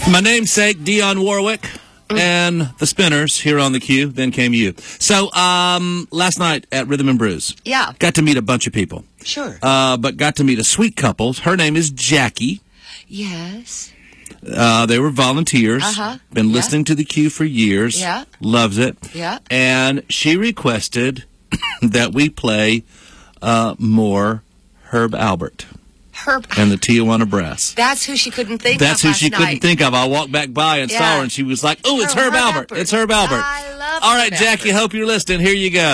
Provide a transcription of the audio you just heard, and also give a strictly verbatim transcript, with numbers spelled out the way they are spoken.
My namesake, Dionne Warwick, and the Spinners here on the Q. Then came you. So, um, last night at Rhythm and Brews. Yeah. Got to meet a bunch of people. Sure. Uh, but got to meet a sweet couple. Her name is Jackie. Yes. Uh, they were volunteers. Uh-huh. Been Yeah. listening to the Q for years. Yeah. Loves it. Yeah. And she requested that we play uh, more Herb Albert Herb. and the Tijuana Brass. That's who she couldn't think That's of who she last couldn't night. think of. I walked back by and saw Yeah. her, and she was like, "Oh, it's Herb Herb Albert. Albert. It's Herb Albert." I love All Herb right, Jackie, Albert. hope you're listening. Here you go.